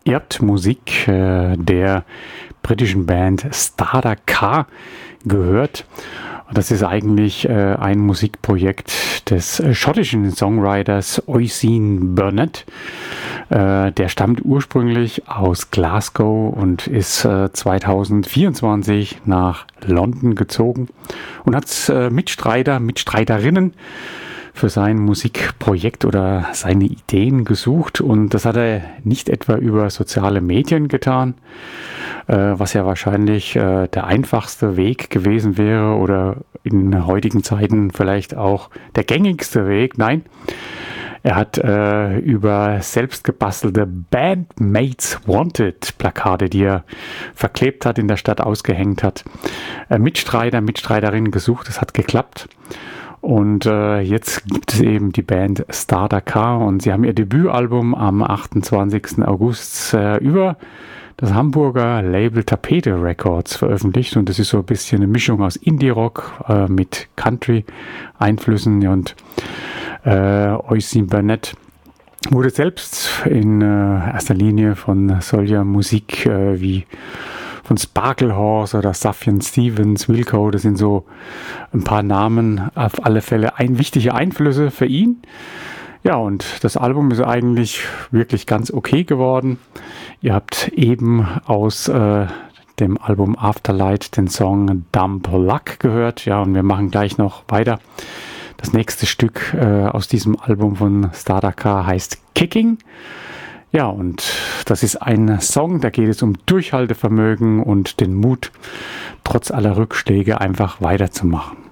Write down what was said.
Ihr habt Musik der britischen Band Starter K gehört. Das ist eigentlich ein Musikprojekt des schottischen Songwriters Oisin Burnett. Der stammt ursprünglich aus Glasgow und ist 2024 nach London gezogen und hat Mitstreiterinnen für sein Musikprojekt oder seine Ideen gesucht, und das hat er nicht etwa über soziale Medien getan, was ja wahrscheinlich der einfachste Weg gewesen wäre oder in heutigen Zeiten vielleicht auch der gängigste Weg. Nein, er hat über selbst gebastelte Bandmates Wanted Plakate, die er verklebt hat, in der Stadt ausgehängt hat, Mitstreiterinnen gesucht. Das hat geklappt. Und jetzt gibt es eben die Band Starter K, und sie haben ihr Debütalbum am 28. August über das Hamburger Label Tapete Records veröffentlicht. Und das ist so ein bisschen eine Mischung aus Indie-Rock mit Country-Einflüssen. Und Oisin Burnett wurde selbst in erster Linie von solcher Musik wie von Sparklehorse oder Sufjan Stevens, Wilco, das sind so ein paar Namen, auf alle Fälle wichtige Einflüsse für ihn. Ja, und das Album ist eigentlich wirklich ganz okay geworden. Ihr habt eben aus dem Album Afterlight den Song Dumb Luck gehört. Ja, und wir machen gleich noch weiter. Das nächste Stück aus diesem Album von Starter K heißt Kicking. Ja, und das ist ein Song, da geht es um Durchhaltevermögen und den Mut, trotz aller Rückschläge einfach weiterzumachen.